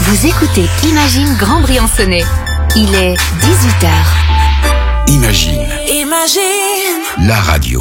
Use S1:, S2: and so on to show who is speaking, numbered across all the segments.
S1: Vous écoutez Imagine Grand Briançonnais. Il est 18h.
S2: Imagine. La radio.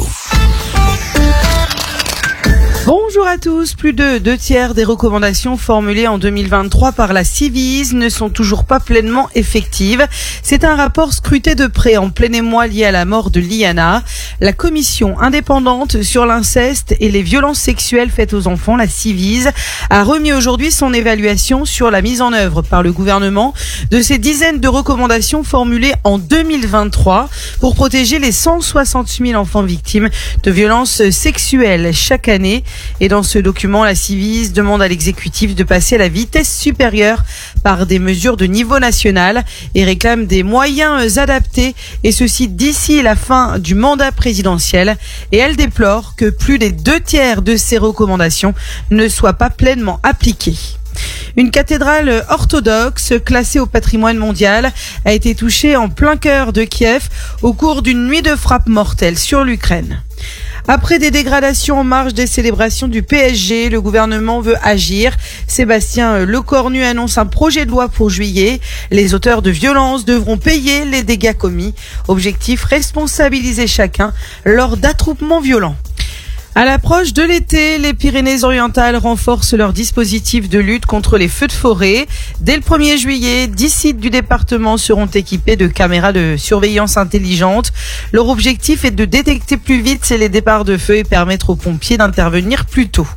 S3: Bonjour à tous. Plus de 2/3 des recommandations formulées en 2023 par la Ciivise ne sont toujours pas pleinement effectives. C'est un rapport scruté de près en plein émoi lié à la mort de Liana. La commission indépendante sur l'inceste et les violences sexuelles faites aux enfants, la Ciivise, a remis aujourd'hui son évaluation sur la mise en œuvre par le gouvernement de ces dizaines de recommandations formulées en 2023 pour protéger les 160 000 enfants victimes de violences sexuelles chaque année. Et dans ce document, la Ciivise demande à l'exécutif de passer à la vitesse supérieure par des mesures de niveau national et réclame des moyens adaptés, et ceci d'ici la fin du mandat présidentiel. Et elle déplore que plus des 2/3 de ces recommandations ne soient pas pleinement appliquées. Une cathédrale orthodoxe classée au patrimoine mondial a été touchée en plein cœur de Kiev au cours d'une nuit de frappe mortelle sur l'Ukraine. Après des dégradations en marge des célébrations du PSG, le gouvernement veut agir. Sébastien Lecornu annonce un projet de loi pour juillet. Les auteurs de violences devront payer les dégâts commis. Objectif, responsabiliser chacun lors d'attroupements violents. À l'approche de l'été, les Pyrénées-Orientales renforcent leur dispositif de lutte contre les feux de forêt. Dès le 1er juillet, 10 sites du département seront équipés de caméras de surveillance intelligentes. Leur objectif est de détecter plus vite les départs de feu et permettre aux pompiers d'intervenir plus tôt.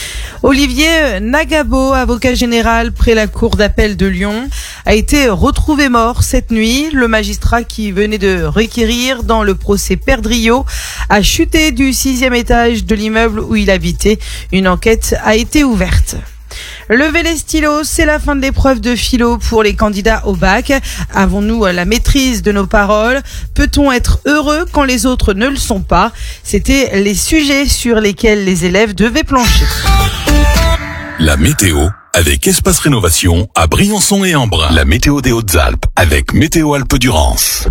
S3: Olivier Nagabo, avocat général près la cour d'appel de Lyon, a été retrouvé mort cette nuit. Le magistrat qui venait de requérir dans le procès Perdriau a chuté du 6e étage de l'immeuble où il habitait. Une enquête a été ouverte. Levez les stylos, c'est la fin de l'épreuve de philo pour les candidats au bac. Avons-nous la maîtrise de nos paroles? Peut-on être heureux quand les autres ne le sont pas? C'était les sujets sur lesquels les élèves devaient plancher.
S2: La météo avec Espace Rénovation à Briançon et Embrun. La météo des Hautes-Alpes avec Météo Alpes-Durance.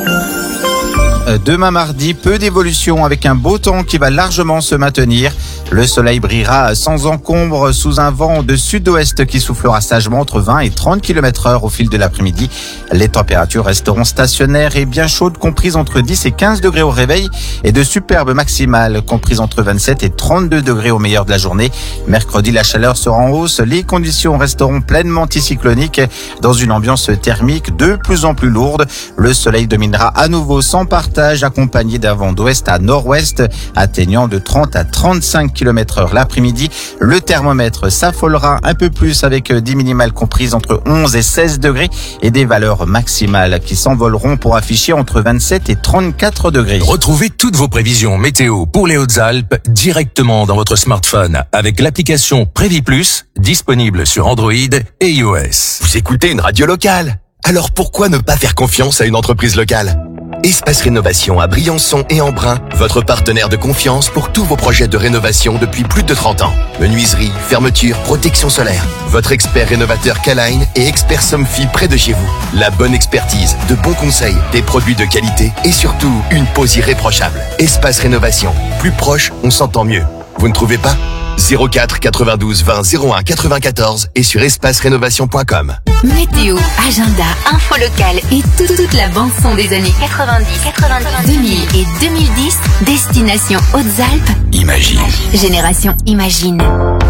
S4: Demain mardi, peu d'évolution avec un beau temps qui va largement se maintenir. Le soleil brillera sans encombre sous un vent de sud-ouest qui soufflera sagement entre 20 et 30 km/h au fil de l'après-midi. Les températures resteront stationnaires et bien chaudes, comprises entre 10 et 15 degrés au réveil, et de superbes maximales comprises entre 27 et 32 degrés au meilleur de la journée. Mercredi, la chaleur sera en hausse. Les conditions resteront pleinement anticycloniques dans une ambiance thermique de plus en plus lourde. Le soleil dominera à nouveau sans partage, accompagné d'un vent d'ouest à nord-ouest atteignant de 30 à 35 km/h l'après-midi. Le thermomètre s'affolera un peu plus avec des minimales comprises entre 11 et 16 degrés et des valeurs maximales qui s'envoleront pour afficher entre 27 et 34 degrés.
S5: Retrouvez toutes vos prévisions météo pour les Hautes-Alpes directement dans votre smartphone avec l'application Prévis Plus, disponible sur Android et iOS.
S6: Vous écoutez une radio locale? Alors pourquoi ne pas faire confiance à une entreprise locale? Espace Rénovation à Briançon et Embrun, votre partenaire de confiance pour tous vos projets de rénovation depuis plus de 30 ans. Menuiserie, fermeture, protection solaire. Votre expert rénovateur K-Line et expert Somfy près de chez vous. La bonne expertise, de bons conseils, des produits de qualité et surtout une pose irréprochable. Espace Rénovation. Plus proche, on s'entend mieux. Vous ne trouvez pas? 04 92 20 01 94 et sur espacerénovation.com.
S1: Météo, agenda, info locale et toute la bande-son des années 90, 2000 et 2010. Destination Hautes-Alpes.
S2: Imagine.
S1: Génération Imagine.